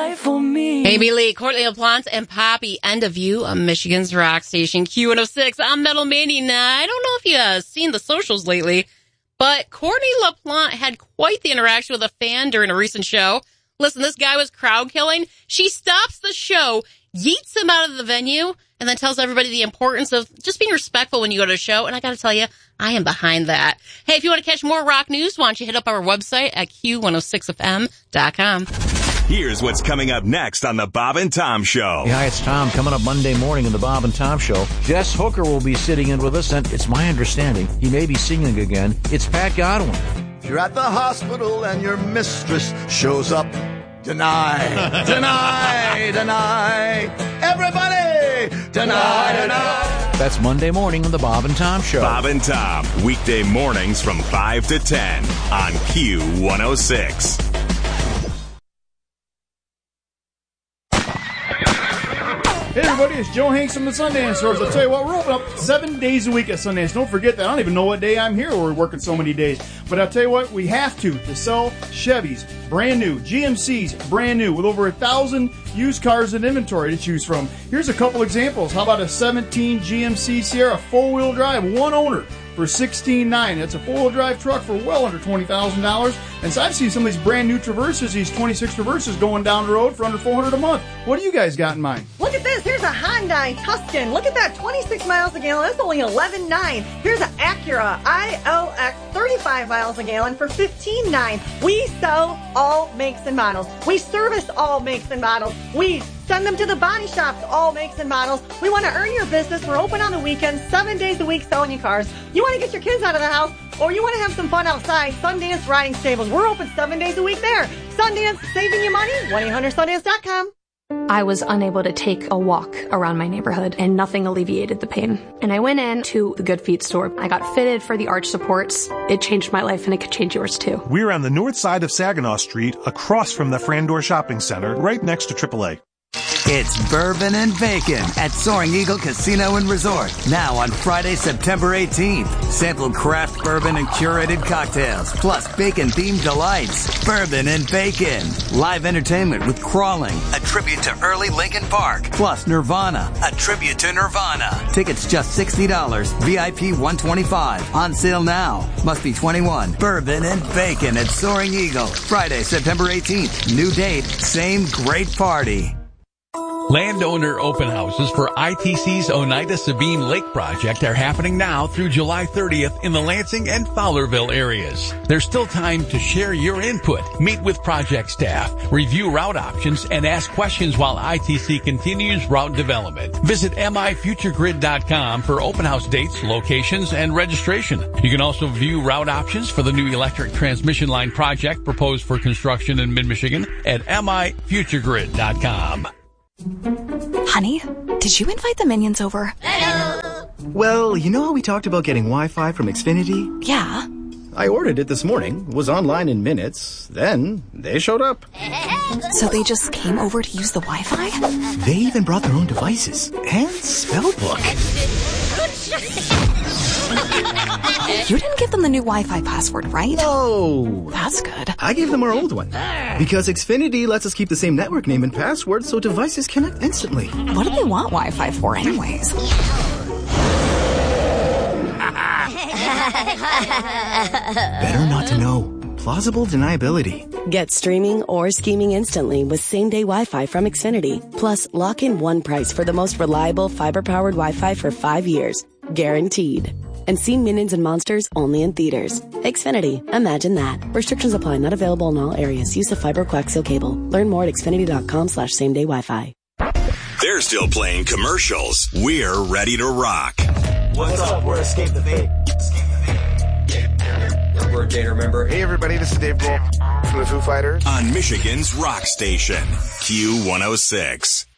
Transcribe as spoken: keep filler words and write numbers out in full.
life for me. Amy Lee, Courtney LaPlante, and Poppy, End of You on Michigan's rock station Q one oh six. I'm Metal Mandy. Now, I don't know if you've uh, seen the socials lately, but Courtney LaPlante had quite the interaction with a fan during a recent show. Listen, this guy was crowd killing. She stops the show, yeets him out of the venue, and then tells everybody the importance of just being respectful when you go to a show. And I got to tell you, I am behind that. Hey, if you want to catch more rock news, why don't you hit up our website at Q one oh six F M dot com. Here's what's coming up next on the Bob and Tom Show. Yeah, hi, it's Tom. Coming up Monday morning in the Bob and Tom Show, Jess Hooker will be sitting in with us, and it's my understanding he may be singing again. It's Pat Godwin. You're at the hospital and your mistress shows up. Deny, deny, deny. Everybody, deny, deny. That's Monday morning on the Bob and Tom Show. Bob and Tom, weekday mornings from five to ten on Q one oh six. Hey everybody, it's Joe Hanks from the Sundance Stores. I'll tell you what, we're open up seven days a week at Sundance. Don't forget that. I don't even know what day I'm here. We're working so many days. But I'll tell you what, we have to, to sell Chevys, brand new, G M Cs, brand new, with over a thousand used cars in inventory to choose from. Here's a couple examples. How about a seventeen G M C Sierra four-wheel drive, one owner, for sixteen nine hundred dollars. That's a four-wheel drive truck for well under twenty thousand dollars. And so I've seen some of these brand new Traverses, these twenty-six Traverses going down the road for under four hundred dollars a month. What do you guys got in mind? Look at this. Here's a Hyundai Tuscan. Look at that, twenty-six miles a gallon. That's only eleven nine. Here's an Acura I L X, thirty-five miles a gallon for fifteen nine. We sell all makes and models. We service all makes and models. We send them to the body shops, all makes and models. We want to earn your business. We're open on the weekends, seven days a week selling you cars. You want to get your kids out of the house, or you want to have some fun outside, Sundance Riding Stables. We're open seven days a week there. Sundance, saving you money, one eight hundred sundance dot com. I was unable to take a walk around my neighborhood, and nothing alleviated the pain. And I went in to the Good Feet store. I got fitted for the arch supports. It changed my life, and it could change yours too. We're on the north side of Saginaw Street, across from the Frandor Shopping Center, right next to triple A. It's Bourbon and Bacon at Soaring Eagle Casino and Resort. Now on Friday, September eighteenth. Sample craft bourbon and curated cocktails, plus bacon-themed delights. Bourbon and Bacon. Live entertainment with Crawling, a tribute to early Linkin Park. Plus Nirvana, a tribute to Nirvana. Tickets just sixty dollars. V I P one hundred twenty-five dollars. On sale now. Must be twenty-one. Bourbon and Bacon at Soaring Eagle. Friday, September eighteenth. New date, same great party. Landowner open houses for I T C's Oneida Sabine Lake project are happening now through July thirtieth in the Lansing and Fowlerville areas. There's still time to share your input, meet with project staff, review route options, and ask questions while I T C continues route development. Visit M I future grid dot com for open house dates, locations, and registration. You can also view route options for the new electric transmission line project proposed for construction in mid-Michigan at M I future grid dot com. Honey, did you invite the minions over? Hello. Well, you know how we talked about getting Wi-Fi from Xfinity? Yeah. I ordered it this morning, was online in minutes, then they showed up. So they just came over to use the Wi-Fi? They even brought their own devices and spellbook. You didn't give them the new Wi-Fi password, right? No. That's good. I gave them our old one. Because Xfinity lets us keep the same network name and password so devices connect instantly. What do they want Wi-Fi for anyways? Better not to know. Plausible deniability. Get streaming or scheming instantly with same-day Wi-Fi from Xfinity. Plus, lock in one price for the most reliable fiber-powered Wi-Fi for five years. Guaranteed. And see Minions and Monsters only in theaters. Xfinity. Imagine that. Restrictions apply. Not available in all areas. Use of fiber coaxial cable. Learn more at xfinity.com slash same-day Wi-Fi. They're still playing commercials. We're ready to rock. What's up? We're Escape the Fate. Escape the Fate. We're a Gator member. Hey, everybody. This is Dave Grohl from the Foo Fighters. On Michigan's rock station, Q one oh six.